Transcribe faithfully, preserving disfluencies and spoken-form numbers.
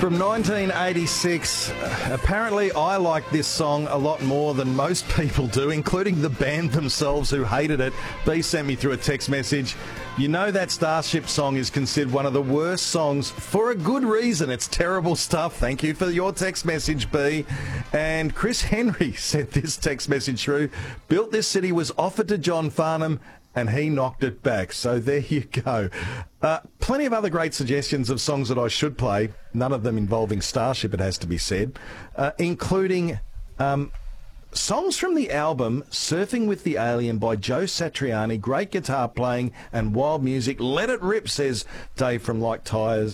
From nineteen eighty-six, apparently I like this song a lot more than most people do, including the band themselves who hated it. B sent me through a text message. You know that Starship song is considered one of the worst songs for a good reason. It's terrible stuff. Thank you for your text message, B. And Chris Henry sent this text message through. Built This City was offered to John Farnham and he knocked it back. So there you go. Uh, plenty of other great suggestions of songs that I should play, none of them involving Starship, it has to be said, uh, including um, songs from the album Surfing with the Alien by Joe Satriani. Great guitar playing and wild music. Let it rip, says Dave from Like Tyres.